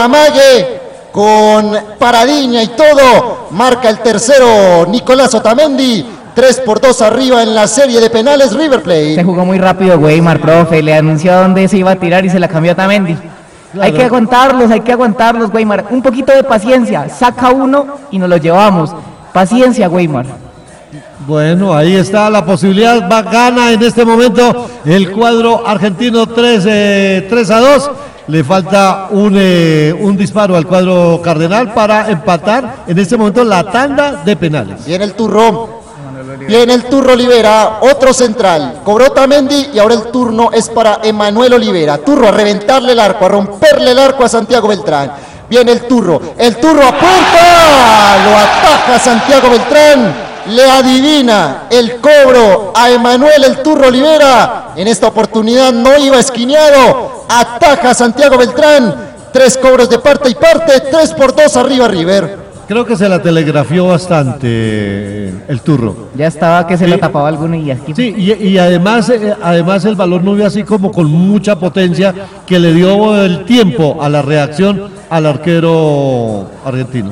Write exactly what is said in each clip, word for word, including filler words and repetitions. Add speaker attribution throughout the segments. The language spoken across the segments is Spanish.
Speaker 1: amague, con paradiña y todo, marca el tercero Nicolás Otamendi. tres por dos arriba en la serie de penales River Plate.
Speaker 2: Se jugó muy rápido Weimar, profe, le anunció a dónde se iba a tirar y se la cambió a Otamendi. Claro. Hay que aguantarlos, hay que aguantarlos, Weimar. Un poquito de paciencia, saca uno y nos lo llevamos. Paciencia, Weimar.
Speaker 3: Bueno, ahí está la posibilidad, va, gana en este momento el cuadro argentino tres a dos. Le falta un, eh, un disparo al cuadro cardenal para empatar en este momento la tanda de penales.
Speaker 1: Viene el turno, viene el turno Olivera, otro central. Cobró Otamendi y ahora el turno es para Emanuel Olivera. Turro a reventarle el arco, a romperle el arco a Santiago Beltrán. Viene el turro, el turro a puerta, lo ataja Santiago Beltrán. Le adivina el cobro a Emanuel el Turro Olivera. En esta oportunidad no iba esquineado. Ataja Santiago Beltrán. Tres cobros de parte y parte. Tres por dos arriba River.
Speaker 3: Creo que se la telegrafió bastante el Turro.
Speaker 2: Ya estaba que se sí. lo tapaba alguno y aquí.
Speaker 3: Sí, y, y además, eh, además el balón no vio así como con mucha potencia que le dio el tiempo a la reacción al arquero argentino.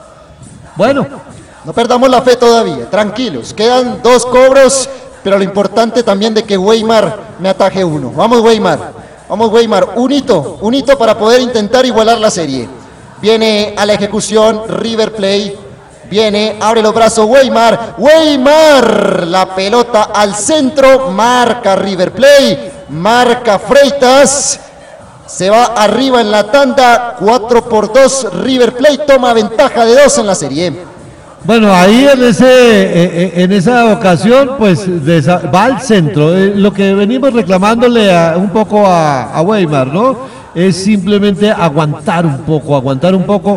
Speaker 3: Bueno.
Speaker 1: No perdamos la fe todavía, tranquilos, quedan dos cobros, pero lo importante también de que Weimar me ataje uno. Vamos Weimar, vamos Weimar, un hito, un hito para poder intentar igualar la serie. Viene a la ejecución River Plate, viene, abre los brazos Weimar, Weimar, la pelota al centro, marca River Plate, marca Freitas. Se va arriba en la tanda, cuatro por dos, River Plate toma ventaja de dos en la serie.
Speaker 3: Bueno, ahí en ese en esa ocasión, pues va al centro. Lo que venimos reclamándole a, un poco a, a Weimar, ¿no? Es simplemente aguantar un poco, aguantar un poco,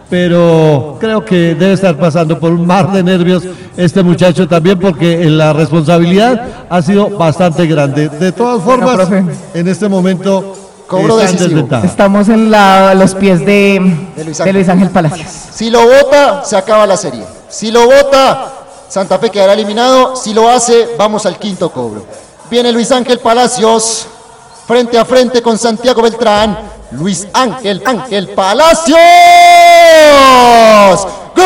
Speaker 3: pero creo que debe estar pasando por un mar de nervios este muchacho también, porque la responsabilidad ha sido bastante grande. De todas formas, en este momento
Speaker 1: cobro decisivo.
Speaker 2: Estamos en la, los pies de, de, Luis de Luis Ángel Palacios.
Speaker 1: Si lo vota, se acaba la serie. Si lo vota, Santa Fe quedará eliminado. Si lo hace, vamos al quinto cobro. Viene Luis Ángel Palacios, frente a frente con Santiago Beltrán. Luis Ángel, Ángel Palacios. ¡Gol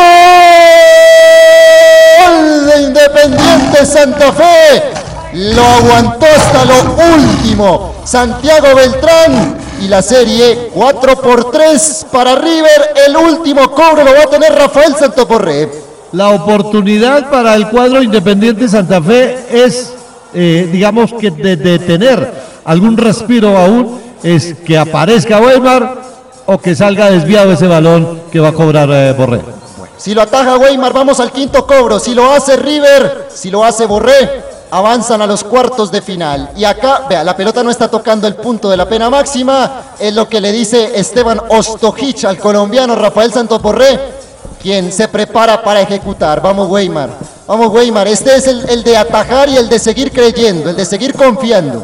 Speaker 1: de Independiente Santa Fe! Lo aguantó hasta lo último Santiago Beltrán y la serie cuatro por tres para River. El último cobro lo va a tener Rafael Santoporré.
Speaker 3: La oportunidad para el cuadro Independiente Santa Fe es, eh, digamos que de, de tener algún respiro aún, es que aparezca Weimar o que salga desviado ese balón que va a cobrar eh, Borré.
Speaker 1: Bueno, si lo ataja Weimar, vamos al quinto cobro. Si lo hace River, si lo hace Borré, avanzan a los cuartos de final. Y acá, vea, la pelota no está tocando el punto de la pena máxima. Es lo que le dice Esteban Ostojic al colombiano Rafael Santoporré, quien se prepara para ejecutar. Vamos Weimar, vamos Weimar. Este es el, el de atajar y el de seguir creyendo, el de seguir confiando.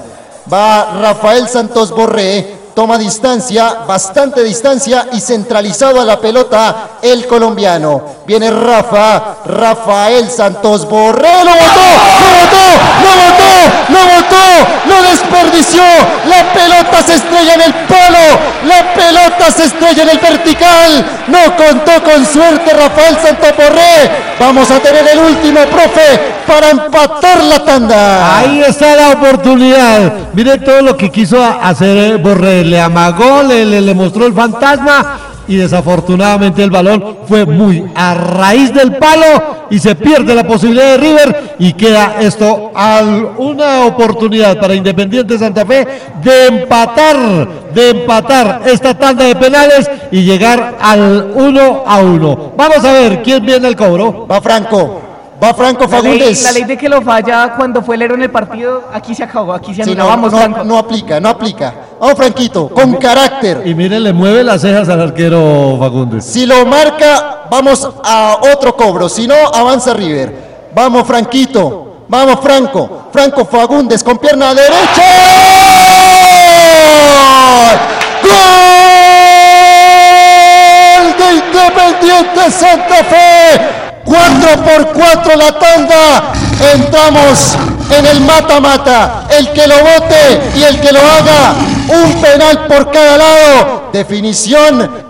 Speaker 1: Va Rafael Santos Borré, toma distancia, bastante distancia y centralizado a la pelota el colombiano. Viene Rafa, Rafael Santos Borré, lo botó, lo botó, lo botó, lo botó, lo desperdició. La pelota se estrella en el palo, la pelota se estrella en el vertical. No contó con suerte Rafael Santos Borré. Vamos a tener el último, profe, para empatar la tanda.
Speaker 3: Ahí está la oportunidad. Mire todo lo que quiso hacer Borré. Le amagó, le, le, le mostró el fantasma y desafortunadamente el balón fue muy a raíz del palo y se pierde la posibilidad de River y queda esto a una oportunidad para Independiente Santa Fe de empatar, de empatar esta tanda de penales y llegar al uno a uno. Vamos a ver quién viene al cobro.
Speaker 1: Va Franco. Va Franco Fagundes.
Speaker 2: La ley, la ley de que lo falla cuando fue el héroe en el partido, aquí se acabó, aquí se anuló.
Speaker 1: Sí, no,
Speaker 2: vamos,
Speaker 1: no,
Speaker 2: Franco.
Speaker 1: No aplica, no aplica. Vamos, Franquito, con carácter.
Speaker 3: Y mire, le mueve las cejas al arquero Fagundes.
Speaker 1: Si lo marca, vamos a otro cobro. Si no, avanza River. Vamos, Franquito. Vamos, Franco. Franco Fagundes con pierna derecha. ¡Gol de Independiente Santa Fe! cuatro por cuatro la tanda. Entramos en el mata-mata. El que lo vote y el que lo haga, un penal por cada lado. Definición.